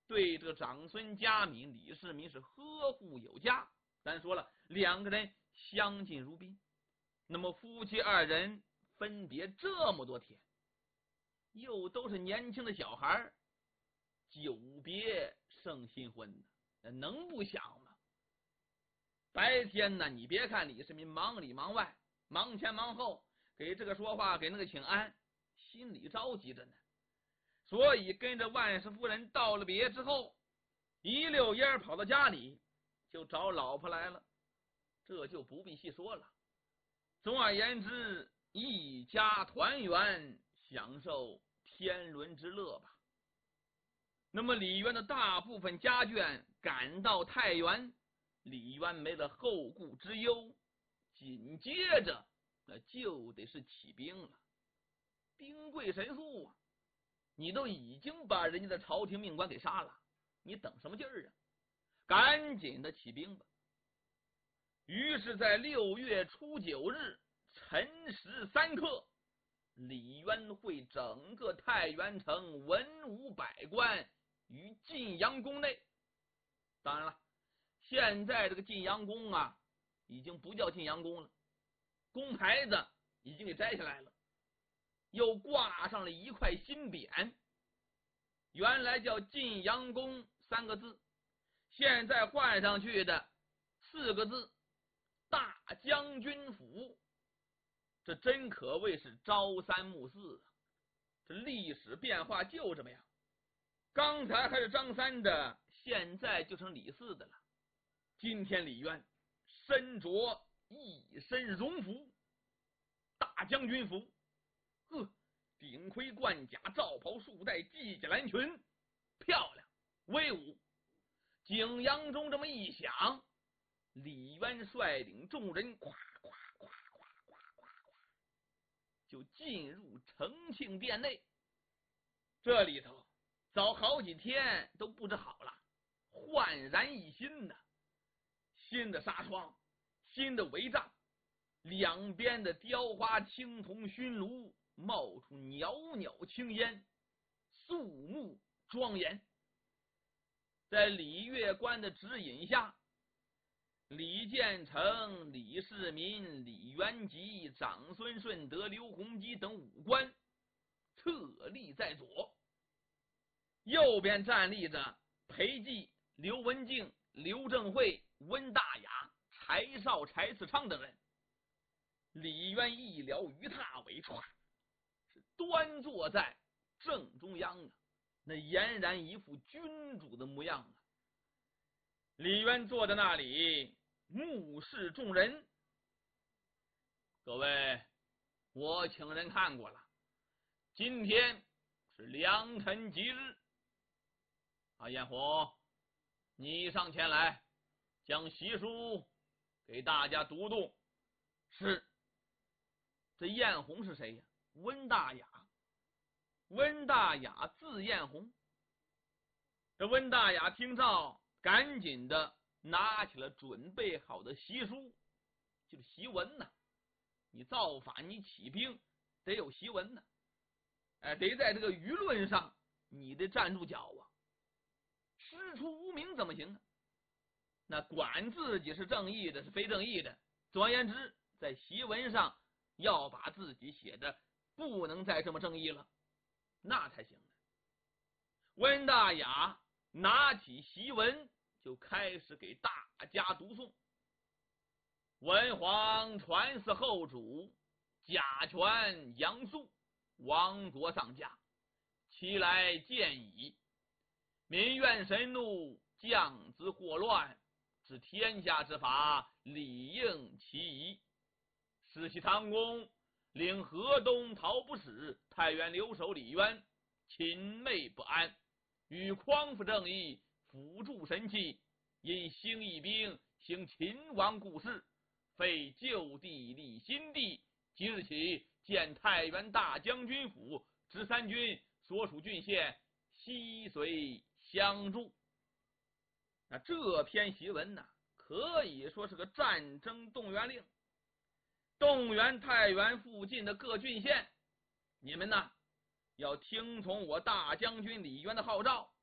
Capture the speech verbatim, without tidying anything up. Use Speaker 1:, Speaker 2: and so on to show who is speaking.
Speaker 1: 对这个长孙家敏、李世民是呵护有加。咱说了，两个人相敬如宾，那么夫妻二人分别这么多天，又都是年轻的小孩，久别胜新婚呢，能不想吗？白天呢，你别看李世民忙里忙外，忙前忙后，给这个说话，给那个请安，心里着急着呢。所以跟着万氏夫人道了别之后，一溜烟跑到家里就找老婆来了，这就不必细说了。总而言之，一家团圆，享受天伦之乐吧。那么李渊的大部分家眷赶到太原，李渊没了后顾之忧，紧接着那就得是起兵了。兵贵神速啊，你都已经把人家的朝廷命官给杀了，你等什么劲儿啊？赶紧的起兵吧。于是在六月初九日辰时三刻，李渊会整个太原城文武百官于晋阳宫内。当然了，现在这个晋阳宫啊，已经不叫晋阳宫了，宫牌子已经给摘下来了，又挂上了一块新匾，原来叫晋阳宫三个字，现在换上去的四个字大将军府。这真可谓是朝三暮四啊！这历史变化就这么样，刚才还是张三的，现在就成李四的了。今天李渊身着一身荣服，大将军服，呵，顶盔贯甲，罩袍束带，系甲蓝裙，漂亮威武。景阳钟这么一响，李渊率领众人咵咵咵咵咵咵咵就进入承庆殿内。这里头早好几天都布置好了，焕然一新呢。新的纱窗，新的帷帐，两边的雕花青铜熏炉冒出袅袅青烟，肃穆庄严。在李月官的指引下，李建成、李世民、李元吉、长孙顺德、刘洪基等武官侧立在左，右边站立着裴寂、刘文静、刘正会、温大雅、柴少、柴次昌等人。李渊一撩鱼踏尾，唰，是端坐在正中央啊，那俨然一副君主的模样啊。李渊坐在那里目视众人。各位，我请人看过了，今天是良辰吉日啊，彦宏，你上前来将习书给大家读读。是。这彦宏是谁呀？温大雅。温大雅字彦宏。这温大雅听诏，赶紧的拿起了准备好的习书，就是檄文呐。你造反，你起兵，得有檄文呐，哎，得在这个舆论上你得站住脚啊，师出无名怎么行啊？那管自己是正义的是非正义的，总而言之，在檄文上要把自己写的不能再这么正义了，那才行的。温大雅拿起檄文就开始给大家读诵。文皇传嗣后主，甲权杨素，亡国丧家，其来见矣。民怨神怒，将之祸乱，治天下之法，理应其宜。世袭唐公，领河东讨不使，太原留守李渊，寝寐不安，与匡扶正义，辅助神器，因兴义兵，行秦王故事，废旧地立新地，即日起建太原大将军府，执三军，所属郡县悉随相助。那这篇檄文呢，可以说是个战争动员令，动员太原附近的各郡县，你们呢要听从我大将军李渊的号召，